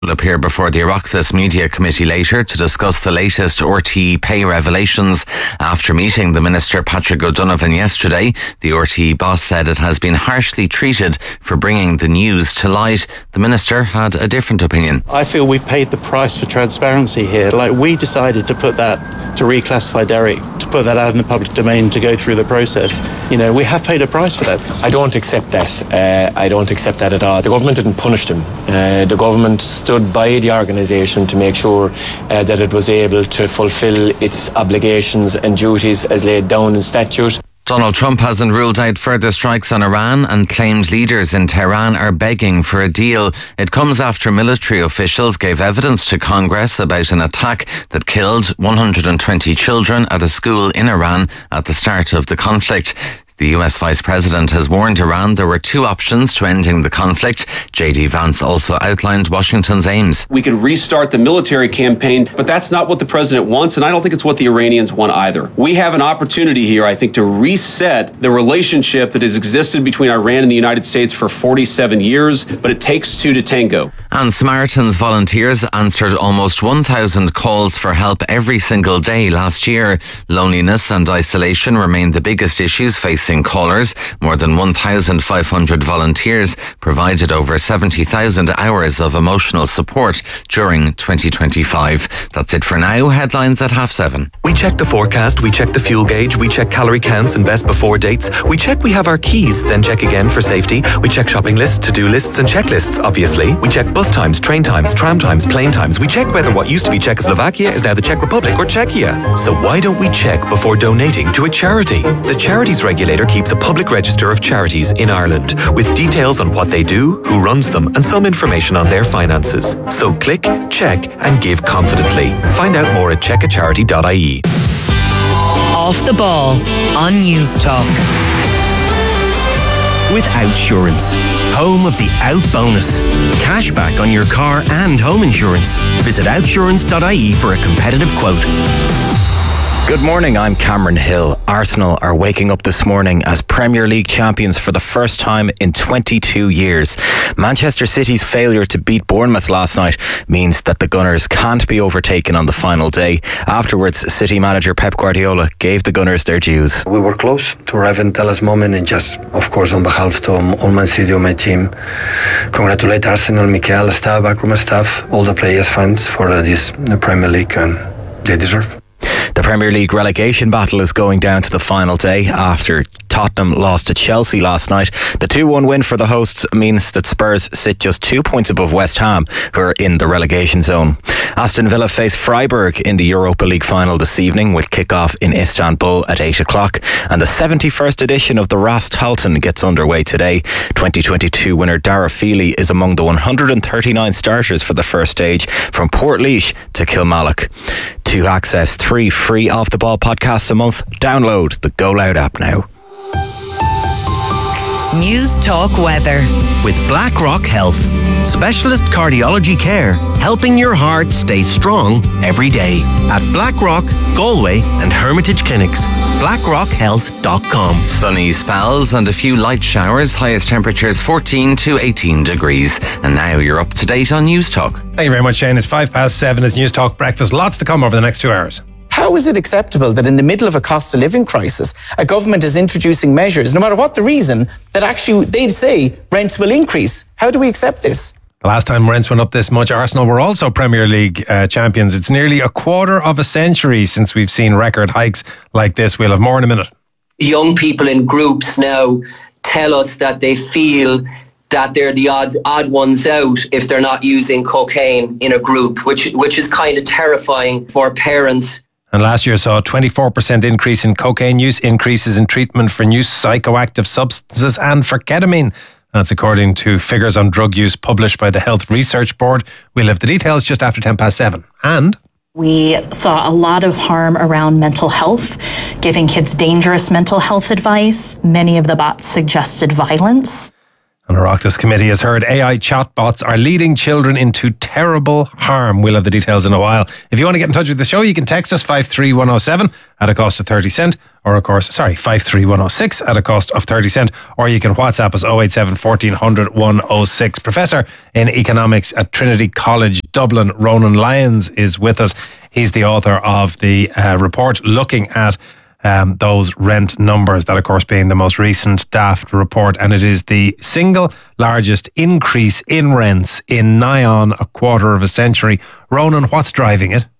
Will appear before the Oireachtas Media Committee later to discuss the latest RTE pay revelations. After meeting the Minister Patrick O'Donovan yesterday, the RTE boss said it has been harshly treated for bringing the news to light. The Minister had a different opinion. I feel we've paid the price for transparency here. We decided to put that, to reclassify Derek, to put that out in the public domain, to go through the process. We have paid a price for that. I don't accept that. I don't accept that at all. The government didn't punish them. The government stood by the organisation to make sure that it was able to fulfil its obligations and duties as laid down in statute. Donald Trump hasn't ruled out further strikes on Iran and claimed leaders in Tehran are begging for a deal. It comes after military officials gave evidence to Congress about an attack that killed 120 children at a school in Iran at the start of the conflict. The US Vice President has warned Iran there were two options to ending the conflict. J.D. Vance also outlined Washington's aims. We could restart the military campaign, but that's not what the president wants, and I don't think it's what the Iranians want either. We have an opportunity here, I think, to reset the relationship that has existed between Iran and the United States for 47 years, but it takes two to tango. And Samaritans volunteers answered almost 1,000 calls for help every single day last year. Loneliness and isolation remain the biggest issues facing callers. More than 1,500 volunteers provided over 70,000 hours of emotional support during 2025. That's it for now. Headlines at 7:30. We check the forecast, we check the fuel gauge, we check calorie counts and best before dates. We check we have our keys, then check again for safety. We check shopping lists, to-do lists and checklists, obviously. We check bus times, train times, tram times, plane times. We check whether what used to be Czechoslovakia is now the Czech Republic or Czechia. So why don't we check before donating to a charity? The Charities Regulator keeps a public register of charities in Ireland with details on what they do, who runs them, and some information on their finances. So click, check, and give confidently. Find out more at checkacharity.ie. Off the Ball on News Talk. With Outsurance, home of the Out Bonus. Cashback on your car and home insurance. Visit outsurance.ie for a competitive quote. Good morning, I'm Cameron Hill. Arsenal are waking up this morning as Premier League champions for the first time in 22 years. Manchester City's failure to beat Bournemouth last night means that the Gunners can't be overtaken on the final day. Afterwards, City manager Pep Guardiola gave the Gunners their dues. We were close to Reventala's moment, and just, of course, on behalf of all Man City, my team, congratulate Arsenal, Mikel, staff, backroom staff, all the players, fans for this Premier League, and they deserve. The Premier League relegation battle is going down to the final day after Tottenham lost to Chelsea last night. The 2-1 win for the hosts means that Spurs sit just 2 points above West Ham, who are in the relegation zone. Aston Villa face Freiburg in the Europa League final this evening, with kick-off in Istanbul at 8 o'clock. And the 71st edition of the Ras Talton gets underway today. 2022 winner Dara Feely is among the 139 starters for the first stage, from Portlaoise to Kilmallock. To access 3 free Off the Ball podcasts a month, download the Go Loud app now. News Talk weather. With BlackRock Health, specialist cardiology care, helping your heart stay strong every day. At BlackRock, Galway and Hermitage Clinics. BlackRockHealth.com. Sunny spells and a few light showers. Highest temperatures 14 to 18 degrees. And now you're up to date on News Talk. Thank you very much, Shane. It's 7:05. It's News Talk Breakfast. Lots to come over the next 2 hours. How is it acceptable that in the middle of a cost of living crisis, a government is introducing measures, no matter what the reason, that actually they'd say rents will increase? How do we accept this? The last time rents went up this much, Arsenal were also Premier League champions. It's nearly a quarter of a century since we've seen record hikes like this. We'll have more in a minute. Young people in groups now tell us that they feel that they're the odd ones out if they're not using cocaine in a group, which is kind of terrifying for parents. And last year saw a 24% increase in cocaine use, increases in treatment for new psychoactive substances and for ketamine. That's according to figures on drug use published by the Health Research Board. We'll have the details just after 7:10. And we saw a lot of harm around mental health, giving kids dangerous mental health advice. Many of the bots suggested violence. And Oireachtas Committee has heard AI chatbots are leading children into terrible harm. We'll have the details in a while. If you want to get in touch with the show, you can text us 53107 at a cost of 30 cent, or of course, 53106 at a cost of 30 cent, or you can WhatsApp us 087 1400 106. Professor in economics at Trinity College Dublin, Ronan Lyons, is with us. He's the author of the report looking at those rent numbers, that of course being the most recent Daft report, and it is the single largest increase in rents in nigh on a quarter of a century. Ronan, what's driving it?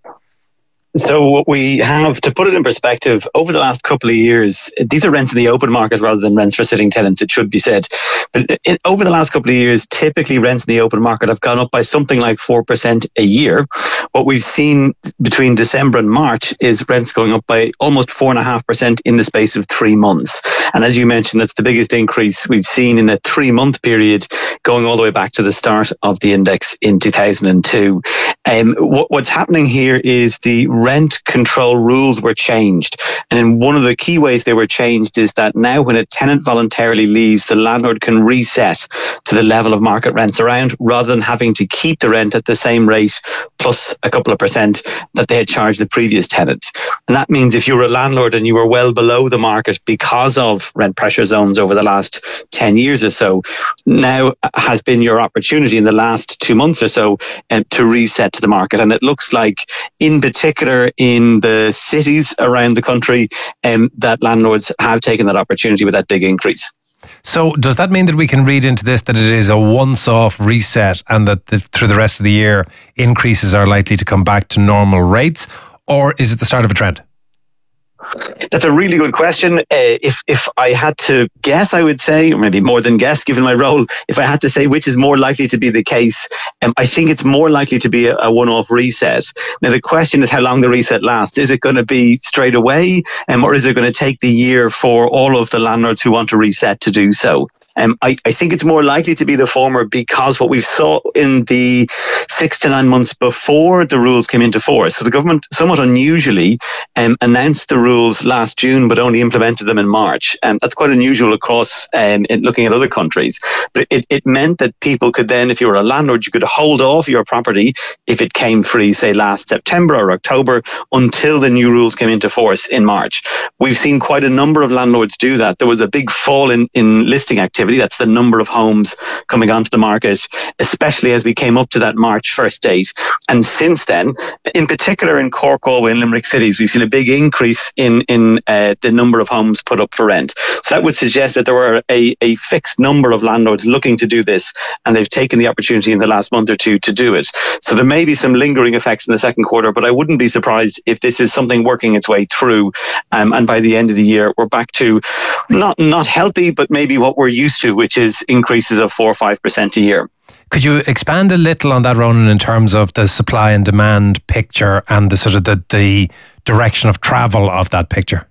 So what we have, to put it in perspective, over the last couple of years, these are rents in the open market rather than rents for sitting tenants, it should be said. But over the last couple of years, typically rents in the open market have gone up by something like 4% a year. What we've seen between December and March is rents going up by almost 4.5% in the space of 3 months. And as you mentioned, that's the biggest increase we've seen in a 3-month period, going all the way back to the start of the index in 2002. What's happening here is the rent control rules were changed. And in one of the key ways they were changed is that now when a tenant voluntarily leaves, the landlord can reset to the level of market rents around, rather than having to keep the rent at the same rate plus a couple of percent that they had charged the previous tenant. And that means if you were a landlord and you were well below the market because of rent pressure zones over the last 10 years or so, now has been your opportunity in the last 2 months or so to reset to the market. And it looks like, in particular in the cities around the country, that landlords have taken that opportunity with that big increase. So does that mean that we can read into this that it is a once-off reset, and that through the rest of the year increases are likely to come back to normal rates? Or is it the start of a trend? That's a really good question. If I had to guess, I would say, or maybe more than guess, given my role, if I had to say which is more likely to be the case, I think it's more likely to be a one-off reset. Now, the question is how long the reset lasts. Is it going to be straight away, or is it going to take the year for all of the landlords who want to reset to do so? I think it's more likely to be the former, because what we saw in the 6 to 9 months before the rules came into force. So the government, somewhat unusually, announced the rules last June, but only implemented them in March. That's quite unusual across looking at other countries. But it meant that people could then, if you were a landlord, you could hold off your property if it came free, say last September or October, until the new rules came into force in March. We've seen quite a number of landlords do that. There was a big fall in listing activity. That's the number of homes coming onto the market, especially as we came up to that March 1st date. And since then, in particular in Cork, Galway and Limerick cities, we've seen a big increase in the number of homes put up for rent. So that would suggest that there were a fixed number of landlords looking to do this, and they've taken the opportunity in the last month or two to do it. So there may be some lingering effects in the second quarter, but I wouldn't be surprised if this is something working its way through. And by the end of the year, we're back to not healthy, but maybe what we're used to, which is increases of 4 or 5% a year. Could you expand a little on that, Ronan, in terms of the supply and demand picture and the sort of the direction of travel of that picture?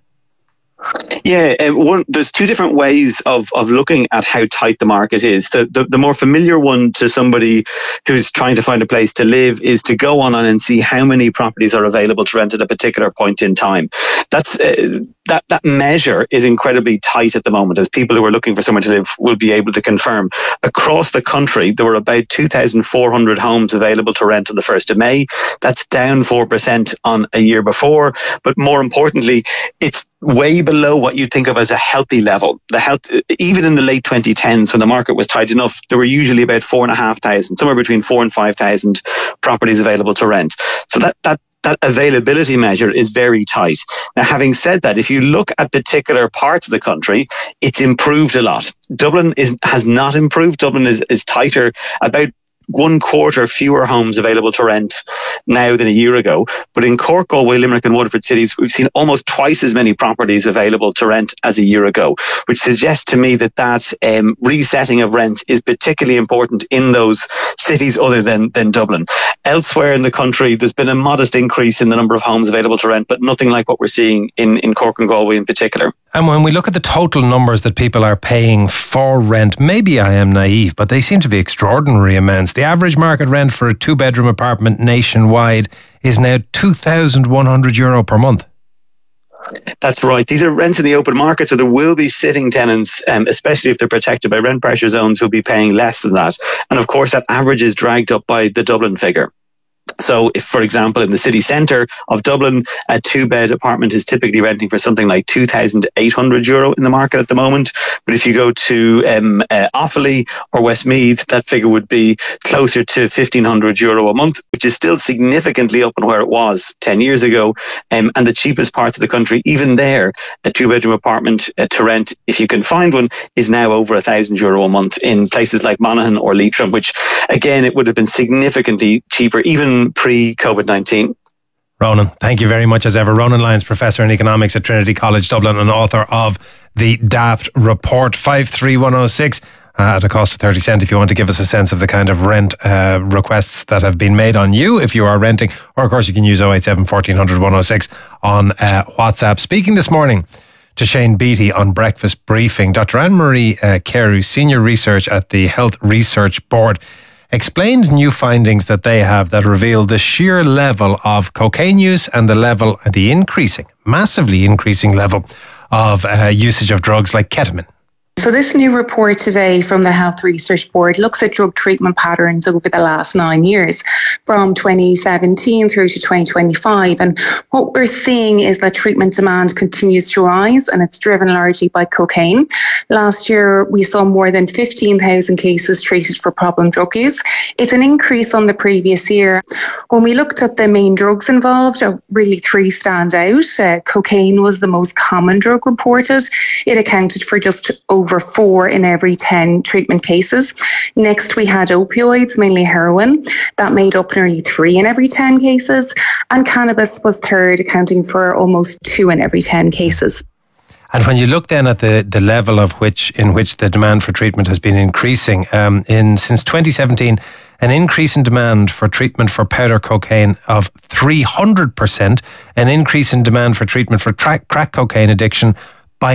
Yeah, there's two different ways of looking at how tight the market is. The more familiar one to somebody who's trying to find a place to live is to go on and see how many properties are available to rent at a particular point in time. That's that measure is incredibly tight at the moment, as people who are looking for somewhere to live will be able to confirm. Across the country, there were about 2,400 homes available to rent on the 1st of May. That's down 4% on a year before. But more importantly, it's way below what you think of as a healthy level. Even in the late 2010s, when the market was tight enough, there were usually about 4,500, somewhere between 4,000 and 5,000 properties available to rent. So that availability measure is very tight. Now, having said that, if you look at particular parts of the country, it's improved a lot. Dublin has not improved. Dublin is tighter, about 1/4 fewer homes available to rent now than a year ago. But in Cork, Galway, Limerick and Waterford cities, we've seen almost twice as many properties available to rent as a year ago, which suggests to me that resetting of rents is particularly important in those cities other than Dublin. Elsewhere in the country, there's been a modest increase in the number of homes available to rent, but nothing like what we're seeing in Cork and Galway in particular. And when we look at the total numbers that people are paying for rent, maybe I am naive, but they seem to be extraordinary amounts. The average market rent for a 2-bedroom apartment nationwide is now €2,100 per month. That's right. These are rents in the open market, so there will be sitting tenants, especially if they're protected by rent pressure zones, who'll be paying less than that. And of course, that average is dragged up by the Dublin figure. So if, for example, in the city centre of Dublin, a 2-bed apartment is typically renting for something like €2,800 in the market at the moment. But if you go to Offaly or Westmeath, that figure would be closer to €1,500 a month, which is still significantly up on where it was 10 years ago. And the cheapest parts of the country, even there, a 2-bedroom apartment to rent, if you can find one, is now over €1,000 a month in places like Monaghan or Leitrim, which, again, it would have been significantly cheaper, even pre-COVID-19. Ronan, thank you very much as ever. Ronan Lyons, Professor in Economics at Trinity College Dublin and author of the Daft Report. 53106 at a cost of 30 cents if you want to give us a sense of the kind of rent requests that have been made on you if you are renting. Or of course you can use 087 1400 106 on WhatsApp. Speaking this morning to Shane Beattie on Breakfast Briefing, Dr. Anne-Marie Carew, Senior Research at the Health Research Board, explained new findings that they have that reveal the sheer level of cocaine use and the massively increasing level of usage of drugs like ketamine. So this new report today from the Health Research Board looks at drug treatment patterns over the last 9 years, from 2017 through to 2025. And what we're seeing is that treatment demand continues to rise, and it's driven largely by cocaine. Last year, we saw more than 15,000 cases treated for problem drug use. It's an increase on the previous year. When we looked at the main drugs involved, really 3 stand out. Cocaine was the most common drug reported. It accounted for just over 4 in every 10 treatment cases. Next, we had opioids, mainly heroin. That made up nearly 3 in every 10 cases. And cannabis was third, accounting for almost 2 in every 10 cases. And when you look then at the level in which the demand for treatment has been increasing, since 2017, an increase in demand for treatment for powder cocaine of 300%, an increase in demand for treatment for crack cocaine addiction by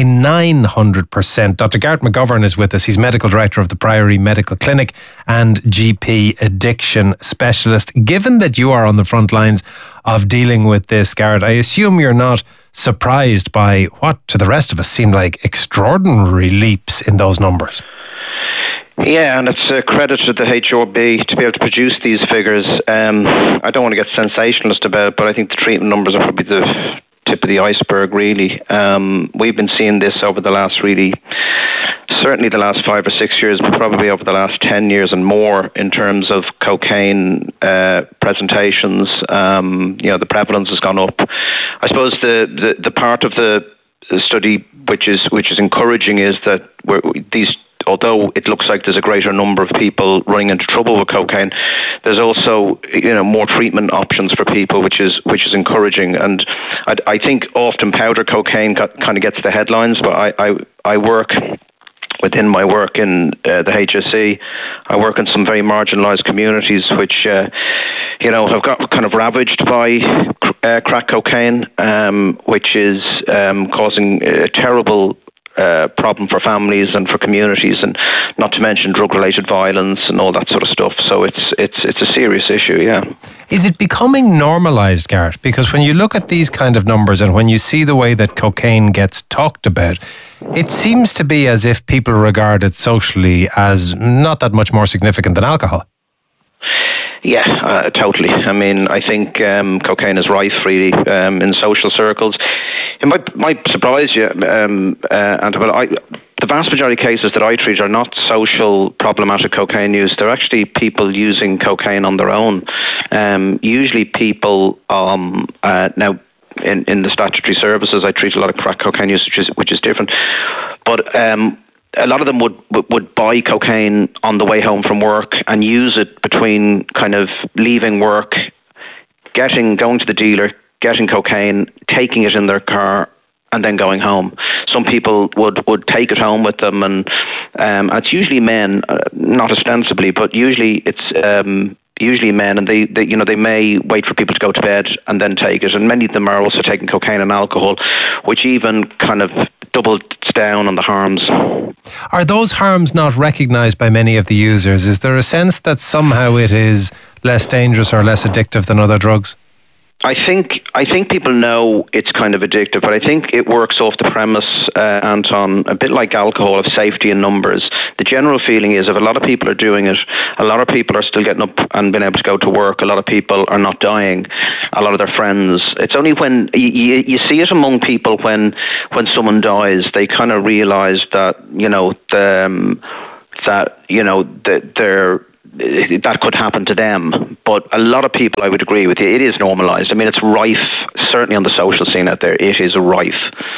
900%. Dr. Garrett McGovern is with us. He's Medical Director of the Priory Medical Clinic and GP Addiction Specialist. Given that you are on the front lines of dealing with this, Garrett, I assume you're not surprised by what to the rest of us seem like extraordinary leaps in those numbers. Yeah, and it's a credit to the HRB to be able to produce these figures. I don't want to get sensationalist about it, but I think the treatment numbers are probably the tip of the iceberg, really. We've been seeing this over the last certainly the last 5 or 6 years, but probably over the last 10 years and more in terms of cocaine presentations. The prevalence has gone up. I suppose the part of the study which is encouraging is that although it looks like there's a greater number of people running into trouble with cocaine, there's also more treatment options for people, which is encouraging. And I think often powder cocaine kind of gets the headlines, but I work within my work in the HSE. I work in some very marginalised communities which have got kind of ravaged by crack cocaine, which is causing a terrible problem for families and for communities, and not to mention drug-related violence and all that sort of stuff. So it's a serious issue, yeah. Is it becoming normalised, Garrett? Because when you look at these kind of numbers and when you see the way that cocaine gets talked about, it seems to be as if people regard it socially as not that much more significant than alcohol. Yeah, totally. I mean, I think cocaine is rife, really, in social circles. It might surprise you, the vast majority of cases that I treat are not social problematic cocaine use. They're actually people using cocaine on their own. Usually people, now in the statutory services, I treat a lot of crack cocaine use, which is different. But a lot of them would buy cocaine on the way home from work and use it between kind of leaving work, going to the dealer, getting cocaine, taking it in their car, and then going home. Some people would take it home with them, and it's usually men, not ostensibly, but usually it's usually men, and they may wait for people to go to bed and then take it. And many of them are also taking cocaine and alcohol, which even kind of doubles down on the harms. Are those harms not recognised by many of the users? Is there a sense that somehow it is less dangerous or less addictive than other drugs? I think I think people know it's kind of addictive, but I think it works off the premise, Anton, a bit like alcohol, of safety in numbers. The general feeling is if a lot of people are doing it, a lot of people are still getting up and being able to go to work. A lot of people are not dying. A lot of their friends. It's only when you see it among people when someone dies, they kind of realise that that could happen to them. But a lot of people, I would agree with you, it is normalised. I mean, it's rife, certainly on the social scene out there, it is rife.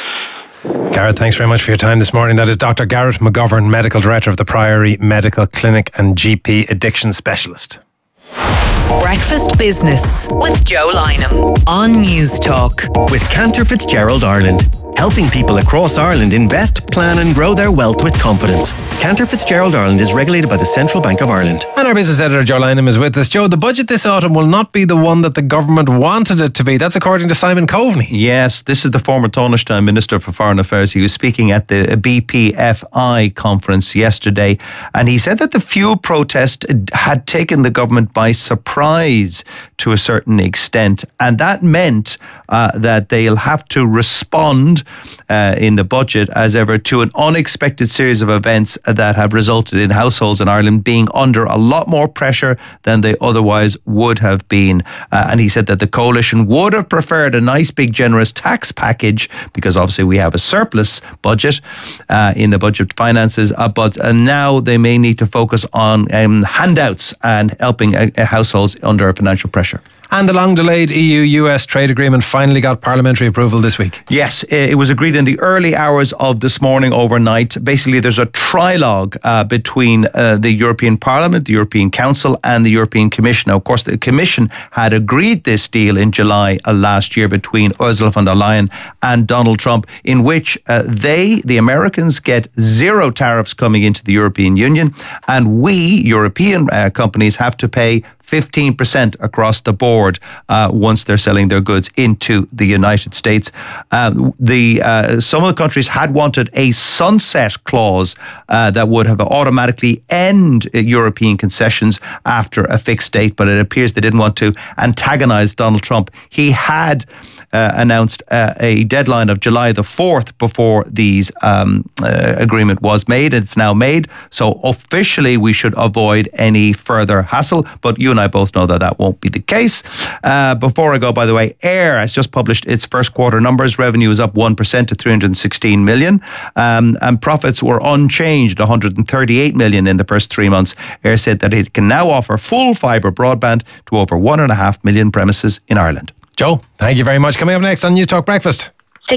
Garrett, thanks very much for your time this morning. That is Dr. Garrett McGovern, Medical Director of the Priory Medical Clinic and GP Addiction Specialist. Breakfast Business with Joe Lynham on News Talk. With Cantor Fitzgerald Ireland, helping people across Ireland invest, plan and grow their wealth with confidence. Cantor Fitzgerald Ireland is regulated by the Central Bank of Ireland. And our business editor Joe Lynham is with us. Joe, the budget this autumn will not be the one that the government wanted it to be. That's according to Simon Coveney. Yes, this is the former Taoiseach Minister for Foreign Affairs. He was speaking at the BPFI conference yesterday, and he said that the fuel protest had taken the government by surprise to a certain extent, and that meant that they'll have to respond in the budget, as ever, to an unexpected series of events that have resulted in households in Ireland being under a lot more pressure than they otherwise would have been. And he said that the coalition would have preferred a nice big generous tax package, because obviously we have a surplus budget in the budget finances, but now they may need to focus on handouts and helping households under financial pressure. And the long-delayed EU-US trade agreement finally got parliamentary approval this week. Yes, it was agreed in the early hours of this morning overnight. Basically, there's a trilogue between the European Parliament, the European Council and the European Commission. Now, of course, the Commission had agreed this deal in July last year between Ursula von der Leyen and Donald Trump, in which the Americans, get zero tariffs coming into the European Union, and we, European companies, have to pay 15% across the board once they're selling their goods into the United States. Some of the countries had wanted a sunset clause that would have automatically end European concessions after a fixed date, but it appears they didn't want to antagonize Donald Trump. He had announced a deadline of July the 4th before these agreement was made. It's now made, so officially we should avoid any further hassle, but you and I both know that that won't be the case. Before I go, by the way, Air has just published its first quarter numbers. Revenue is up 1% to 316 million, and profits were unchanged, 138 million in the first 3 months. Air said that it can now offer full fibre broadband to over 1.5 million premises in Ireland. Joe, thank you very much. Coming up next on News Talk Breakfast.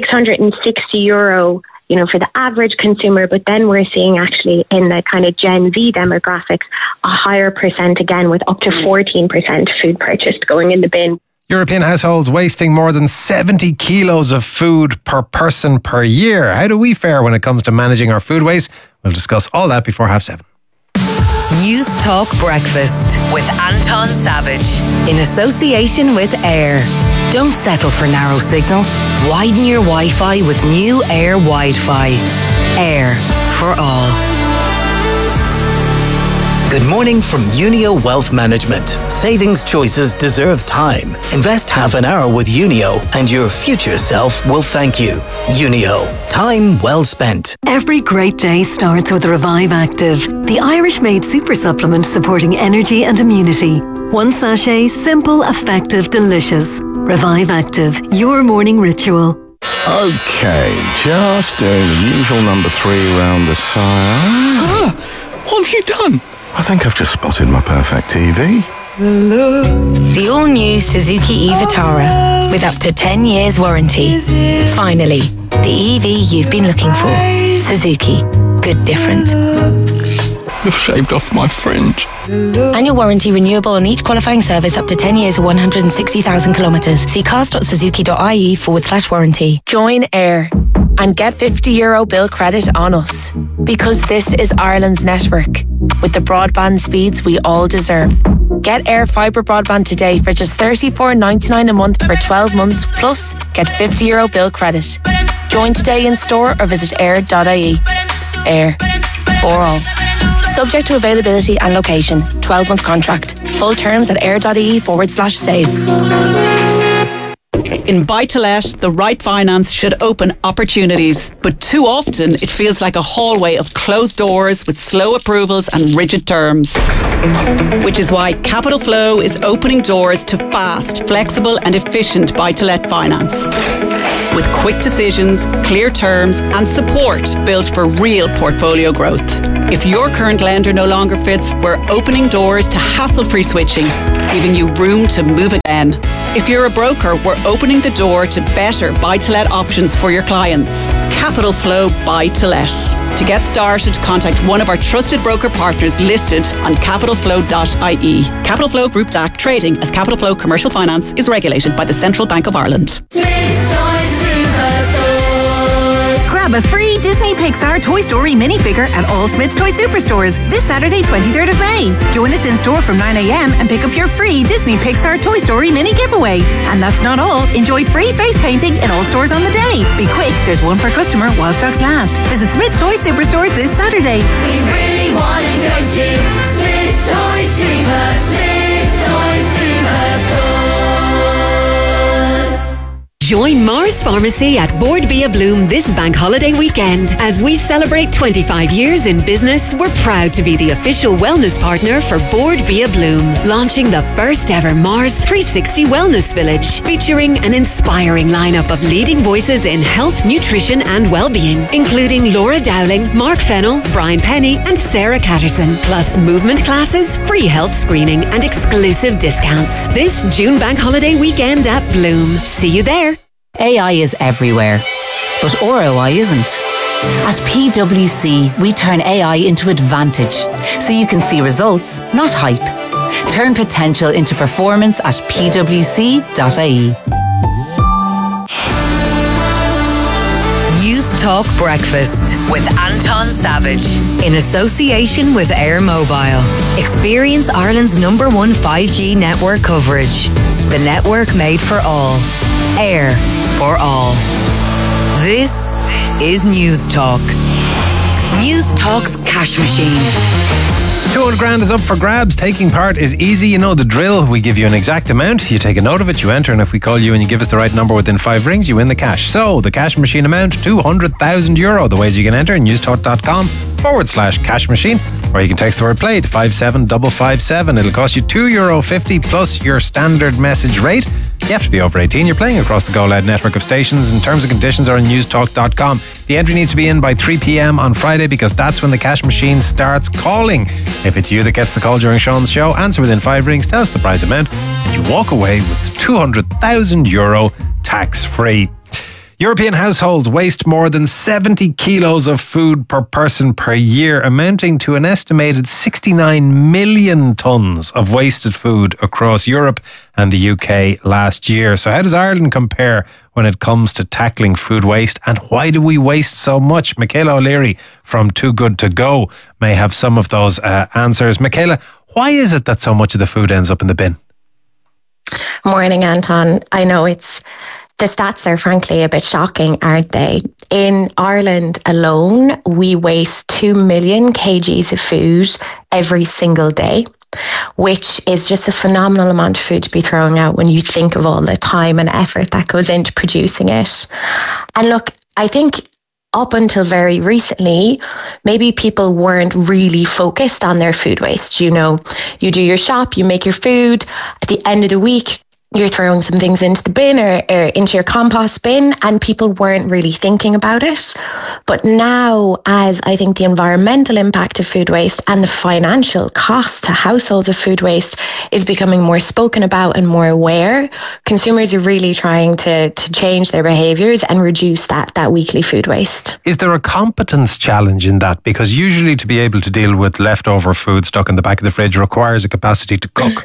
€660, for the average consumer, but then we're seeing actually in the kind of Gen V demographics a higher percent again, with up to 14% food purchased going in the bin. European households wasting more than 70 kilos of food per person per year. How do we fare when it comes to managing our food waste? We'll discuss all that before 7:30. News Talk Breakfast with Anton Savage in association with Air. Don't settle for narrow signal. Widen your Wi-Fi with new Air Wi-Fi. Air for all. Good morning from Unio Wealth Management. Savings choices deserve time. Invest half an hour with Unio and your future self will thank you. Unio. Time well spent. Every great day starts with Revive Active, the Irish-made super supplement supporting energy and immunity. One sachet, simple, effective, delicious. Revive Active, your morning ritual. Okay, just doing the usual number 3 round the side. What have you done? I think I've just spotted my perfect TV. The all-new Suzuki e-Vitara with up to 10 years warranty. Finally, the EV you've been looking for. Suzuki. Good different. You've shaved off my fringe. Annual warranty renewable on each qualifying service up to 10 years or 160,000 kilometres. See cars.suzuki.ie/warranty. Join Air and get €50 bill credit on us, because this is Ireland's network with the broadband speeds we all deserve. Get Air Fibre broadband today for just $34.99 a month for 12 months, plus get €50 bill credit. Join today in store or visit air.ie. Air for all. Subject to availability and location. 12-month contract. Full terms at air.ie/save. In Buy-to-Let, the right finance should open opportunities, but too often it feels like a hallway of closed doors with slow approvals and rigid terms. Which is why Capital Flow is opening doors to fast, flexible and efficient buy-to-let finance. With quick decisions, clear terms and support built for real portfolio growth. If your current lender no longer fits, we're opening doors to hassle-free switching, giving you room to move again. If you're a broker, we're opening the door to better buy-to-let options for your clients. Capital Flow Buy-to-Let. To get started, contact one of our trusted broker partners listed on capitalflow.ie. Capital Flow Group DAC trading as Capital Flow Commercial Finance is regulated by the Central Bank of Ireland. Grab a free Disney Pixar Toy Story minifigure at all Smith's Toy Superstores this Saturday, 23rd of May. Join us in store from 9 a.m. and pick up your free Disney Pixar Toy Story mini giveaway. And that's not all. Enjoy free face painting in all stores on the day. Be quick, there's one per customer while stocks last. Visit Smith's Toy Superstores this Saturday. We really want to go to Smith's Toy Superstores. Join Mars Pharmacy at Board Bia Bloom this bank holiday weekend. As we celebrate 25 years in business, we're proud to be the official wellness partner for Board Bia Bloom, launching the first ever Mars 360 Wellness Village, featuring an inspiring lineup of leading voices in health, nutrition and well-being, including Laura Dowling, Mark Fennell, Brian Penny and Sarah Catterson, plus movement classes, free health screening and exclusive discounts. This June bank holiday weekend at Bloom. See you there. AI is everywhere, but ROI isn't. At PwC, we turn AI into advantage, so you can see results, not hype. Turn potential into performance at pwc.ie. News Talk Breakfast with Anton Savage in association with Air Mobile. Experience Ireland's #1 5G network coverage. The network made for all. Air for all. This is News Talk. News Talk's cash machine. 200 grand is up for grabs. Taking part is easy. You know the drill. We give you an exact amount. You take a note of it, you enter, and if we call you and you give us the right number within 5 rings, you win the cash. So, the cash machine amount, €200,000. The ways you can enter, newstalk.com/cash machine, or you can text the word play to 57557. It'll cost you €2.50 plus your standard message rate. You have to be over 18. You're playing across the Go Loud network of stations, and terms and conditions are on newstalk.com. The entry needs to be in by 3 p.m. on Friday because that's when the cash machine starts calling. If it's you that gets the call during Sean's show, answer within 5 rings, tell us the prize amount, and you walk away with €200,000 tax-free. European households waste more than 70 kilos of food per person per year, amounting to an estimated 69 million tonnes of wasted food across Europe and the UK last year. So how does Ireland compare when it comes to tackling food waste, and why do we waste so much? Michaela O'Leary from Too Good To Go may have some of those answers. Michaela, why is it that so much of the food ends up in the bin? Morning, Anton. I know the stats are frankly a bit shocking, aren't they? In Ireland alone, we waste 2 million kgs of food every single day, which is just a phenomenal amount of food to be throwing out when you think of all the time and effort that goes into producing it. And look, I think up until very recently, maybe people weren't really focused on their food waste. You know, you do your shop, you make your food, at the end of the week, you're throwing some things into the bin or into your compost bin, and people weren't really thinking about it. But now, as I think the environmental impact of food waste and the financial cost to households of food waste is becoming more spoken about and more aware, consumers are really trying to change their behaviours and reduce that weekly food waste. Is there a competence challenge in that? Because usually to be able to deal with leftover food stuck in the back of the fridge requires a capacity to cook.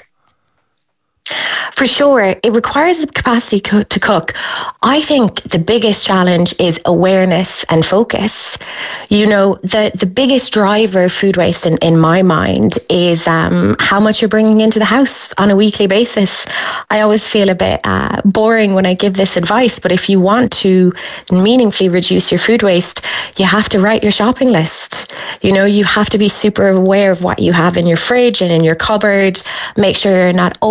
For sure, it requires the capacity to cook. I think the biggest challenge is awareness and focus. You know, the biggest driver of food waste in my mind is how much you're bringing into the house on a weekly basis. I always feel a bit boring when I give this advice, but if you want to meaningfully reduce your food waste, you have to write your shopping list. You know, you have to be super aware of what you have in your fridge and in your cupboard. Make sure you're not over purchasing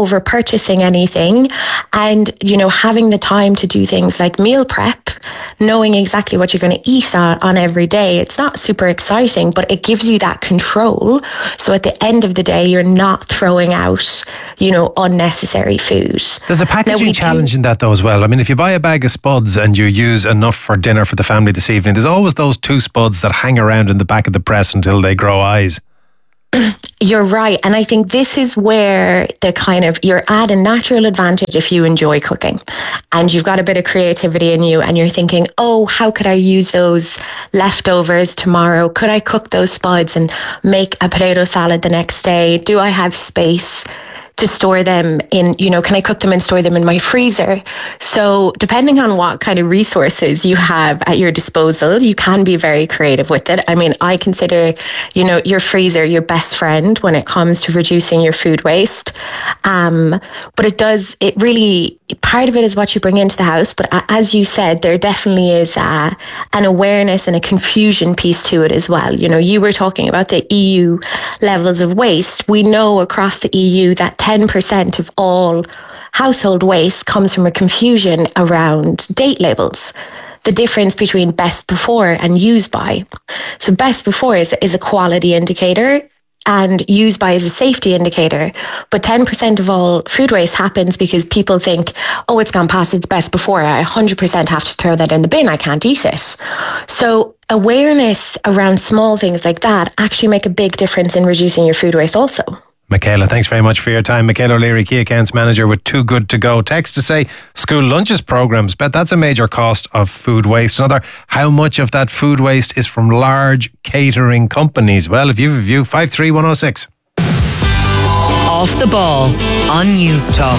purchasing anything and, you know, having the time to do things like meal prep, knowing exactly what you're going to eat on every day. It's not super exciting, but it gives you that control. So at the end of the day, you're not throwing out, you know, unnecessary food. There's a packaging challenge in that though as well. I mean, if you buy a bag of spuds and you use enough for dinner for the family this evening, there's always those 2 spuds that hang around in the back of the press until they grow eyes. You're right. And I think this is where you're at a natural advantage if you enjoy cooking and you've got a bit of creativity in you and you're thinking, oh, how could I use those leftovers tomorrow? Could I cook those spuds and make a potato salad the next day? Do I have space to store them in, you know, can I cook them and store them in my freezer? So depending on what kind of resources you have at your disposal, you can be very creative with it. I mean, I consider, you know, your freezer your best friend when it comes to reducing your food waste. But it really, part of it is what you bring into the house. But as you said, there definitely is an awareness and a confusion piece to it as well. You know, you were talking about the EU levels of waste. We know across the EU that 10% of all household waste comes from a confusion around date labels. The difference between best before and use by. So best before is a quality indicator and use by is a safety indicator. But 10% of all food waste happens because people think, oh, it's gone past its best before. I 100% have to throw that in the bin. I can't eat it. So awareness around small things like that actually make a big difference in reducing your food waste also. Michaela, thanks very much for your time. Michaela O'Leary, Key Accounts Manager with Too Good To Go. Text to say school lunches programmes, bet that's a major cost of food waste. Another, how much of that food waste is from large catering companies? Well, if you have a view, 53106. Off the ball on News Talk.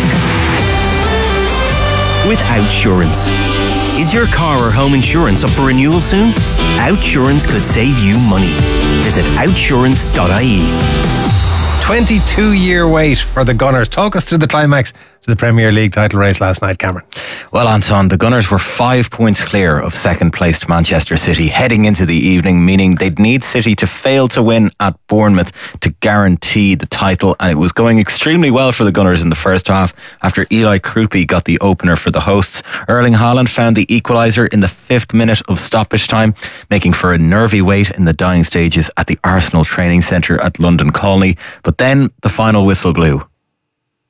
With Outsurance. Is your car or home insurance up for renewal soon? Outsurance could save you money. Visit outsurance.ie. 22-year wait for the Gunners. Talk us through the climax to the Premier League title race last night, Cameron. Well, Anton, the Gunners were 5 points clear of second placed Manchester City heading into the evening, meaning they'd need City to fail to win at Bournemouth to guarantee the title. And it was going extremely well for the Gunners in the first half after Eli Krupi got the opener for the hosts. Erling Haaland found the equaliser in the 5th minute of stoppage time, making for a nervy wait in the dying stages at the Arsenal training centre at London Colney. But then the final whistle blew